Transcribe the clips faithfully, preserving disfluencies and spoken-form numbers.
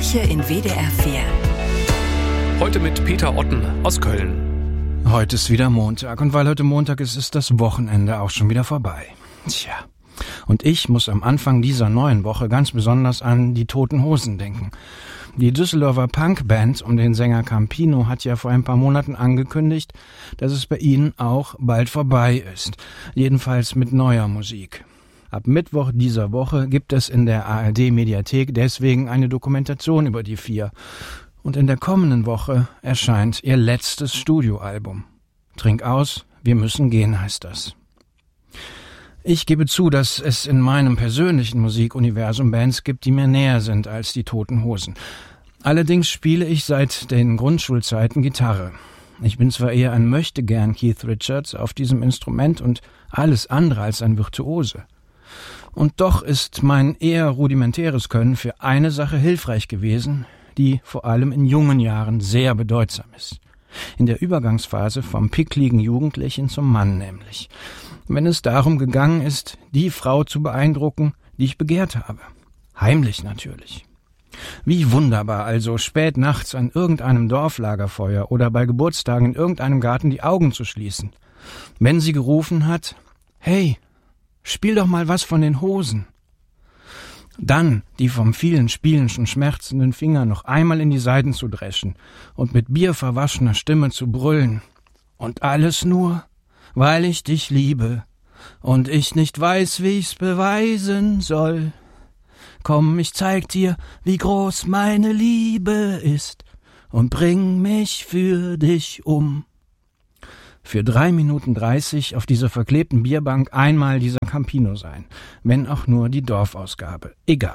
Kirche in W D R vier. Heute mit Peter Otten aus Köln. Heute ist wieder Montag und weil heute Montag ist, ist das Wochenende auch schon wieder vorbei. Tja, und ich muss am Anfang dieser neuen Woche ganz besonders an die Toten Hosen denken. Die Düsseldorfer Punkband um den Sänger Campino hat ja vor ein paar Monaten angekündigt, dass es bei ihnen auch bald vorbei ist. Jedenfalls mit neuer Musik. Ab Mittwoch dieser Woche gibt es in der A R D-Mediathek deswegen eine Dokumentation über die vier. Und in der kommenden Woche erscheint ihr letztes Studioalbum. Trink aus, wir müssen gehen, heißt das. Ich gebe zu, dass es in meinem persönlichen Musikuniversum Bands gibt, die mir näher sind als die Toten Hosen. Allerdings spiele ich seit den Grundschulzeiten Gitarre. Ich bin zwar eher ein Möchtegern Keith Richards auf diesem Instrument und alles andere als ein Virtuose. Und doch ist mein eher rudimentäres Können für eine Sache hilfreich gewesen, die vor allem in jungen Jahren sehr bedeutsam ist. In der Übergangsphase vom pickligen Jugendlichen zum Mann nämlich. Wenn es darum gegangen ist, die Frau zu beeindrucken, die ich begehrt habe. Heimlich natürlich. Wie wunderbar also, spät nachts an irgendeinem Dorflagerfeuer oder bei Geburtstagen in irgendeinem Garten die Augen zu schließen. Wenn sie gerufen hat, hey, spiel doch mal was von den Hosen. Dann die vom vielen Spielen schon schmerzenden Finger noch einmal in die Saiten zu dreschen und mit bierverwaschener Stimme zu brüllen. Und alles nur, weil ich dich liebe und ich nicht weiß, wie ich's beweisen soll. Komm, ich zeig dir, wie groß meine Liebe ist und bring mich für dich um. Für drei Minuten dreißig auf dieser verklebten Bierbank einmal dieser Campino sein, wenn auch nur die Dorfausgabe. Egal.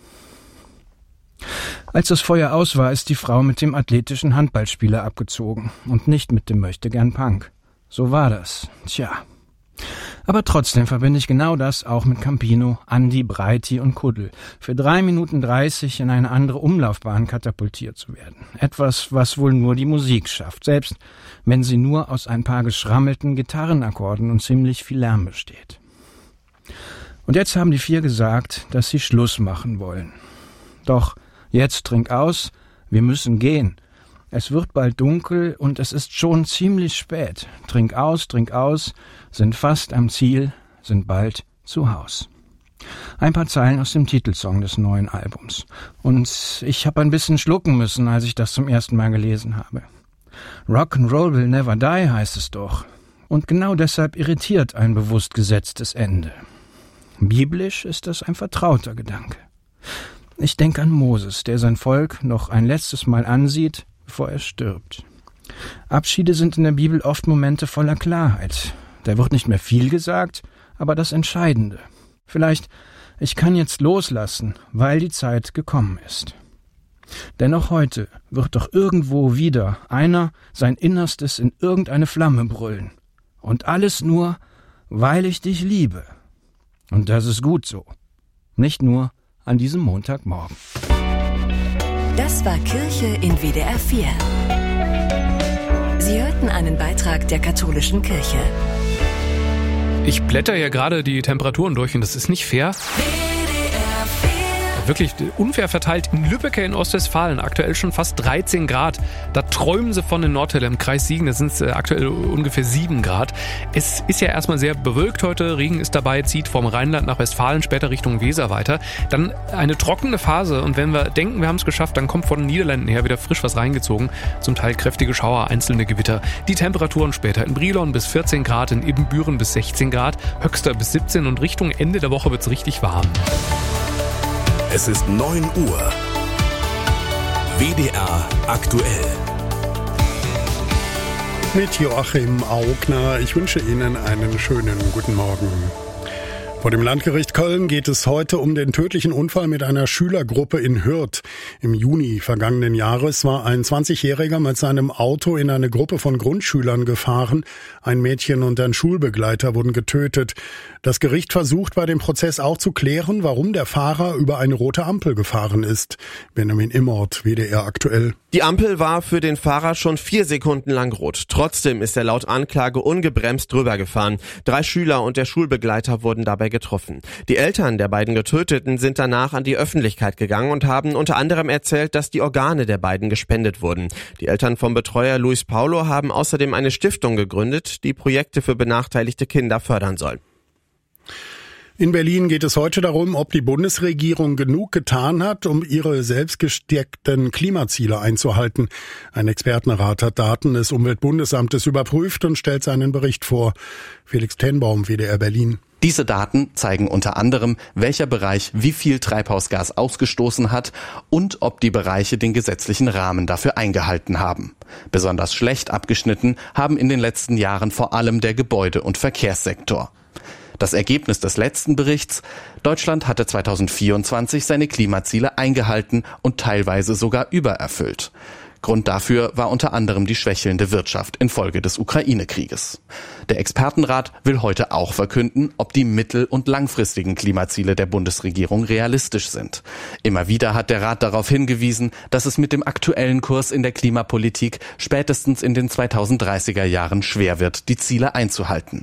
Als das Feuer aus war, ist die Frau mit dem athletischen Handballspieler abgezogen und nicht mit dem Möchtegern Punk. So war das. Tja. Aber trotzdem verbinde ich genau das auch mit Campino, Andi, Breiti und Kuddel. Für drei Minuten dreißig in eine andere Umlaufbahn katapultiert zu werden. Etwas, was wohl nur die Musik schafft, selbst wenn sie nur aus ein paar geschrammelten Gitarrenakkorden und ziemlich viel Lärm besteht. Und jetzt haben die vier gesagt, dass sie Schluss machen wollen. Doch jetzt trink aus, wir müssen gehen. Es wird bald dunkel und es ist schon ziemlich spät. Trink aus, trink aus, sind fast am Ziel, sind bald zu Haus. Ein paar Zeilen aus dem Titelsong des neuen Albums. Und ich habe ein bisschen schlucken müssen, als ich das zum ersten Mal gelesen habe. Rock'n'Roll will never die heißt es doch. Und genau deshalb irritiert ein bewusst gesetztes Ende. Biblisch ist das ein vertrauter Gedanke. Ich denke an Moses, der sein Volk noch ein letztes Mal ansieht, bevor er stirbt. Abschiede sind in der Bibel oft Momente voller Klarheit. Da wird nicht mehr viel gesagt, aber das Entscheidende. Vielleicht, ich kann jetzt loslassen, weil die Zeit gekommen ist. Dennoch heute wird doch irgendwo wieder einer sein Innerstes in irgendeine Flamme brüllen. Und alles nur, weil ich dich liebe. Und das ist gut so. Nicht nur an diesem Montagmorgen. Das war Kirche in W D R vier. Sie hörten einen Beitrag der katholischen Kirche. Ich blätter ja gerade die Temperaturen durch und das ist nicht fair. Wirklich unfair verteilt. In Lübbecke in Ostwestfalen aktuell schon fast dreizehn Grad. Da träumen sie von den Nordteile im Kreis Siegen. Da sind es aktuell ungefähr sieben Grad. Es ist ja erstmal sehr bewölkt heute. Regen ist dabei, zieht vom Rheinland nach Westfalen, später Richtung Weser weiter. Dann eine trockene Phase. Und wenn wir denken, wir haben es geschafft, dann kommt von den Niederlanden her wieder frisch was reingezogen. Zum Teil kräftige Schauer, einzelne Gewitter. Die Temperaturen später in Brilon bis vierzehn Grad, in Ibbenbüren bis sechzehn Grad, Höxter bis siebzehn und Richtung Ende der Woche wird es richtig warm. Es ist neun Uhr. W D R aktuell. Mit Joachim Augner. Ich wünsche Ihnen einen schönen guten Morgen. Vor dem Landgericht Köln geht es heute um den tödlichen Unfall mit einer Schülergruppe in Hürth. Im Juni vergangenen Jahres war ein zwanzigjähriger mit seinem Auto in eine Gruppe von Grundschülern gefahren. Ein Mädchen und ein Schulbegleiter wurden getötet. Das Gericht versucht bei dem Prozess auch zu klären, warum der Fahrer über eine rote Ampel gefahren ist. Benjamin Immort, W D R aktuell. Die Ampel war für den Fahrer schon vier Sekunden lang rot. Trotzdem ist er laut Anklage ungebremst drüber gefahren. Drei Schüler und der Schulbegleiter wurden dabei getroffen. Die Eltern der beiden Getöteten sind danach an die Öffentlichkeit gegangen und haben unter anderem erzählt, dass die Organe der beiden gespendet wurden. Die Eltern vom Betreuer Luis Paulo haben außerdem eine Stiftung gegründet, die Projekte für benachteiligte Kinder fördern soll. In Berlin geht es heute darum, ob die Bundesregierung genug getan hat, um ihre selbst gesteckten Klimaziele einzuhalten. Ein Expertenrat hat Daten des Umweltbundesamtes überprüft und stellt seinen Bericht vor. Felix Tenbaum, W D R Berlin. Diese Daten zeigen unter anderem, welcher Bereich wie viel Treibhausgas ausgestoßen hat und ob die Bereiche den gesetzlichen Rahmen dafür eingehalten haben. Besonders schlecht abgeschnitten haben in den letzten Jahren vor allem der Gebäude- und Verkehrssektor. Das Ergebnis des letzten Berichts: Deutschland hatte zweitausendvierundzwanzig seine Klimaziele eingehalten und teilweise sogar übererfüllt. Grund dafür war unter anderem die schwächelnde Wirtschaft infolge des Ukraine-Krieges. Der Expertenrat will heute auch verkünden, ob die mittel- und langfristigen Klimaziele der Bundesregierung realistisch sind. Immer wieder hat der Rat darauf hingewiesen, dass es mit dem aktuellen Kurs in der Klimapolitik spätestens in den zweitausenddreißiger Jahren schwer wird, die Ziele einzuhalten.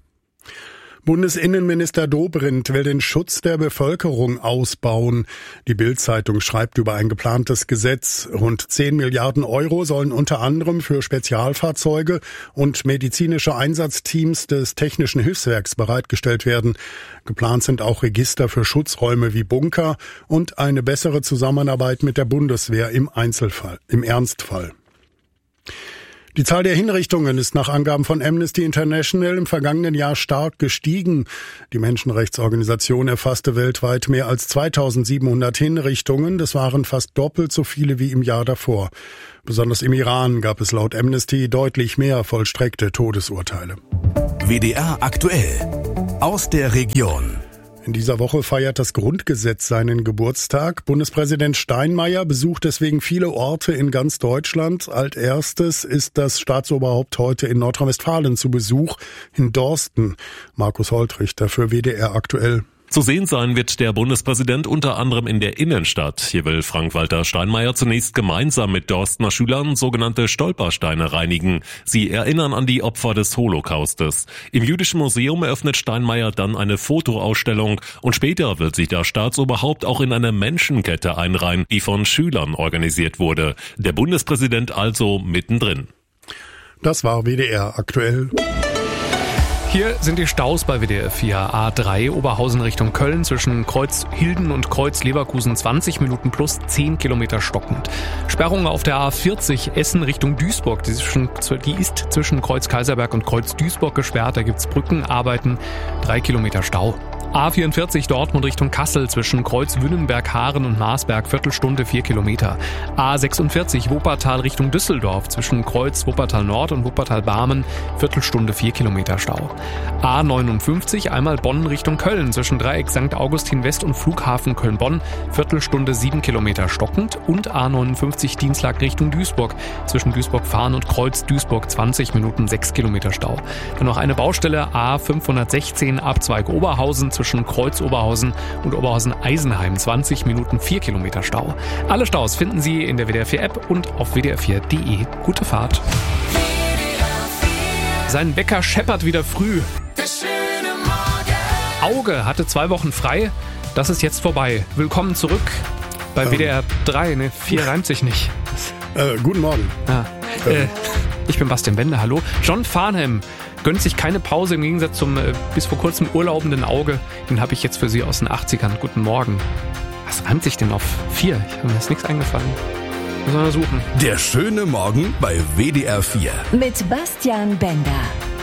Bundesinnenminister Dobrindt will den Schutz der Bevölkerung ausbauen. Die Bild-Zeitung schreibt über ein geplantes Gesetz. Rund zehn Milliarden Euro sollen unter anderem für Spezialfahrzeuge und medizinische Einsatzteams des Technischen Hilfswerks bereitgestellt werden. Geplant sind auch Register für Schutzräume wie Bunker und eine bessere Zusammenarbeit mit der Bundeswehr im Einzelfall, im Ernstfall. Die Zahl der Hinrichtungen ist nach Angaben von Amnesty International im vergangenen Jahr stark gestiegen. Die Menschenrechtsorganisation erfasste weltweit mehr als zweitausendsiebenhundert Hinrichtungen. Das waren fast doppelt so viele wie im Jahr davor. Besonders im Iran gab es laut Amnesty deutlich mehr vollstreckte Todesurteile. W D R aktuell aus der Region. In dieser Woche feiert das Grundgesetz seinen Geburtstag. Bundespräsident Steinmeier besucht deswegen viele Orte in ganz Deutschland. Als erstes ist das Staatsoberhaupt heute in Nordrhein-Westfalen zu Besuch, in Dorsten. Markus Holtrichter für W D R aktuell. Zu sehen sein wird der Bundespräsident unter anderem in der Innenstadt. Hier will Frank-Walter Steinmeier zunächst gemeinsam mit Dorstener Schülern sogenannte Stolpersteine reinigen. Sie erinnern an die Opfer des Holocaustes. Im Jüdischen Museum eröffnet Steinmeier dann eine Fotoausstellung und später wird sich das Staatsoberhaupt auch in eine Menschenkette einreihen, die von Schülern organisiert wurde. Der Bundespräsident also mittendrin. Das war W D R aktuell. Hier sind die Staus bei W D R vier. A drei Oberhausen Richtung Köln zwischen Kreuz Hilden und Kreuz Leverkusen zwanzig Minuten plus zehn Kilometer stockend. Sperrungen auf der A vierzig Essen Richtung Duisburg. Die ist, zwischen, die ist zwischen Kreuz Kaiserberg und Kreuz Duisburg gesperrt. Da gibt's Brückenarbeiten, drei Kilometer Stau. A vierundvierzig Dortmund Richtung Kassel zwischen Kreuz Wünnenberg, Haaren und Marsberg, Viertelstunde vier Kilometer. A sechsundvierzig Wuppertal Richtung Düsseldorf zwischen Kreuz Wuppertal Nord und Wuppertal Barmen, Viertelstunde vier Kilometer Stau. A neunundfünfzig einmal Bonn Richtung Köln zwischen Dreieck Sankt Augustin West und Flughafen Köln-Bonn, Viertelstunde sieben Kilometer stockend. Und A neunundfünfzig Dienstlag Richtung Duisburg zwischen Duisburg-Fahren und Kreuz Duisburg zwanzig Minuten sechs Kilometer Stau. Dann noch eine Baustelle A fünfhundertsechzehn Abzweig Oberhausen zwischen Kreuz Oberhausen und Oberhausen-Eisenheim, zwanzig Minuten vier Kilometer Stau. Alle Staus finden Sie in der W D R vier App und auf W D R vier Punkt de. Gute Fahrt. Sein Bäcker scheppert wieder früh. Auge hatte zwei Wochen frei. Das ist jetzt vorbei. Willkommen zurück bei ähm. W D R drei. Ne, vier reimt sich nicht. Äh, guten Morgen. Ah, äh, ich bin Bastian Bender, hallo. John Farnham gönnt sich keine Pause im Gegensatz zum äh, bis vor kurzem urlaubenden Auge. Den habe ich jetzt für Sie aus den achtzigern. Guten Morgen. Was reimt sich denn auf vier? Ich habe mir jetzt nichts eingefallen. Muss man mal suchen. Der schöne Morgen bei W D R vier. Mit Bastian Bender.